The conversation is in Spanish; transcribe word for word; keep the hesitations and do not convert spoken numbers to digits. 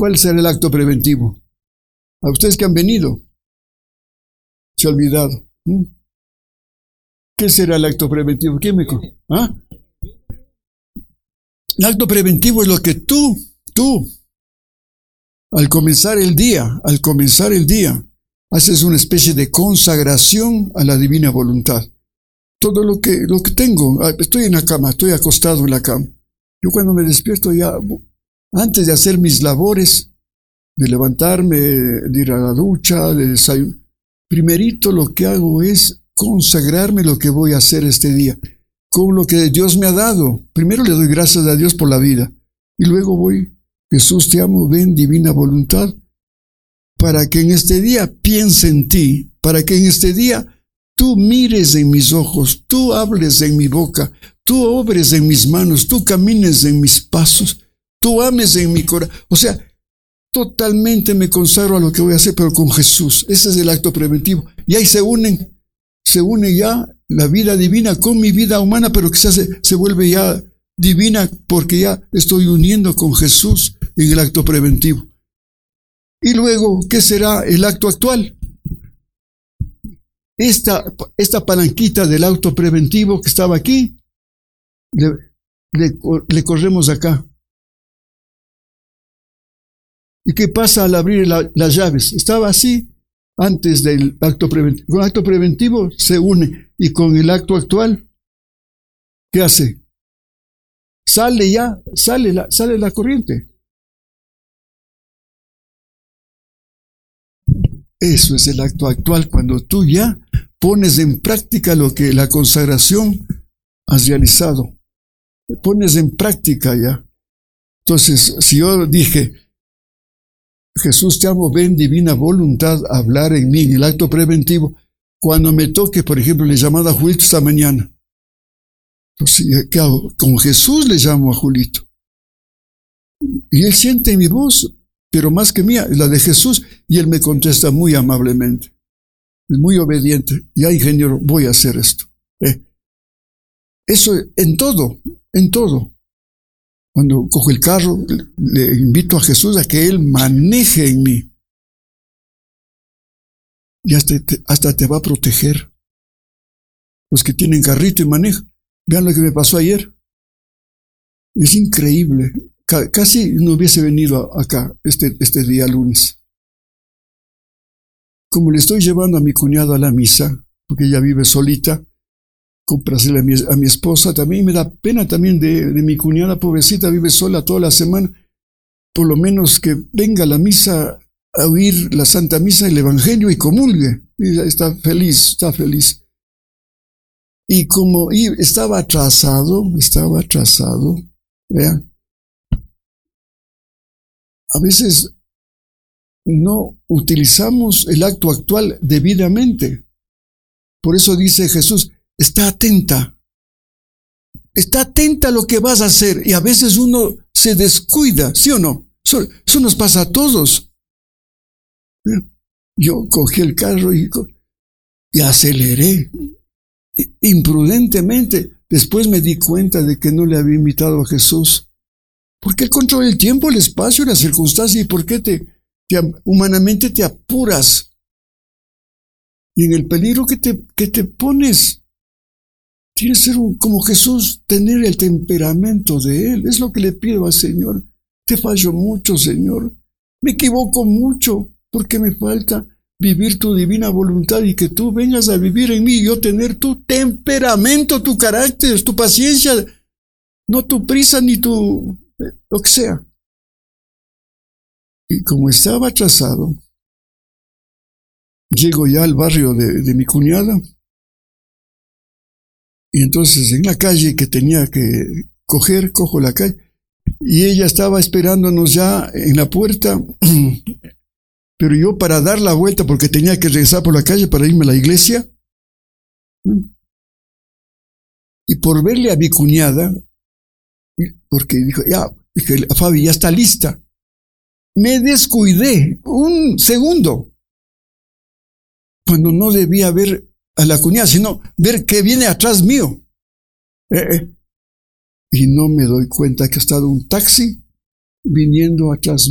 ¿Cuál será el acto preventivo? A ustedes que han venido, se ha olvidado. ¿Mm? ¿Qué será el acto preventivo? ¿Quién me conoce? ¿Ah? El acto preventivo es lo que tú, tú, al comenzar el día, al comenzar el día, haces una especie de consagración a la divina voluntad. Todo lo que, lo que tengo, estoy en la cama, estoy acostado en la cama. Yo cuando me despierto ya, antes de hacer mis labores, de levantarme, de ir a la ducha, de desayunar, primerito lo que hago es consagrarme lo que voy a hacer este día, con lo que Dios me ha dado. Primero le doy gracias a Dios por la vida, y luego voy, Jesús te amo, ven divina voluntad, para que en este día piense en ti, para que en este día tú mires en mis ojos, tú hables en mi boca, tú obres en mis manos, tú camines en mis pasos, tú ames en mi corazón. O sea, totalmente me consagro a lo que voy a hacer, pero con Jesús. Ese es el acto preventivo. Y ahí se unen, se une ya la vida divina con mi vida humana, pero que se, hace, se vuelve ya divina porque ya estoy uniendo con Jesús en el acto preventivo. Y luego, ¿qué será el acto actual? Esta, esta palanquita del acto preventivo que estaba aquí, le, le, le corremos acá. ¿Y qué pasa al abrir la, las llaves? Estaba así antes del acto preventivo. Con el acto preventivo se une. Y con el acto actual, ¿qué hace? Sale ya, sale la, sale la corriente. Eso es el acto actual, cuando tú ya pones en práctica lo que la consagración has realizado. Pones en práctica ya. Entonces, si yo dije, Jesús te amo, ven divina voluntad a hablar en mí, en el acto preventivo, cuando me toque, por ejemplo, le he llamado a Julito esta mañana. Entonces, ¿qué hago? Con Jesús le llamo a Julito. Y él siente mi voz, pero más que mía, es la de Jesús, y él me contesta muy amablemente. Es muy obediente. Ya, ingeniero, voy a hacer esto. ¿Eh? Eso en todo, en todo. Cuando cojo el carro, le invito a Jesús a que Él maneje en mí. Y hasta te, hasta te va a proteger. Los que tienen carrito y manejan. Vean lo que me pasó ayer. Es increíble. Casi no hubiese venido acá este, este día lunes. Como le estoy llevando a mi cuñado a la misa, porque ella vive solita, comprasle a mi, a mi esposa, también me da pena también de, de mi cuñada, pobrecita, vive sola toda la semana. Por lo menos que venga a la misa a oír la Santa Misa, el Evangelio y comulgue. Y está feliz, está feliz. Y como y estaba atrasado, estaba atrasado, vean. A veces no utilizamos el acto actual debidamente. Por eso dice Jesús, está atenta. Está atenta a lo que vas a hacer. Y a veces uno se descuida, ¿sí o no? Eso, eso nos pasa a todos. Yo cogí el carro y, y aceleré imprudentemente. Después me di cuenta de que no le había invitado a Jesús. Porque Él controla el tiempo, el espacio, las circunstancias. ¿Y por qué te, te, humanamente te apuras? Y en el peligro que te, que te pones, tienes que ser un, como Jesús, tener el temperamento de Él. Es lo que le pido al Señor. Te fallo mucho, Señor. Me equivoco mucho porque me falta vivir tu divina voluntad y que tú vengas a vivir en mí y yo tener tu temperamento, tu carácter, tu paciencia, no tu prisa ni tu... lo que sea. Y como estaba atrasado, llego ya al barrio de, de mi cuñada, y entonces en la calle que tenía que coger, cojo la calle, y ella estaba esperándonos ya en la puerta, pero yo para dar la vuelta, porque tenía que regresar por la calle para irme a la iglesia, y por verle a mi cuñada, porque dijo, ya, dije, Fabi, ya está lista. Me descuidé un segundo, cuando no debía ver a la cuñada, sino ver que viene atrás mío. Eh, eh. Y no me doy cuenta que ha estado un taxi viniendo atrás mío.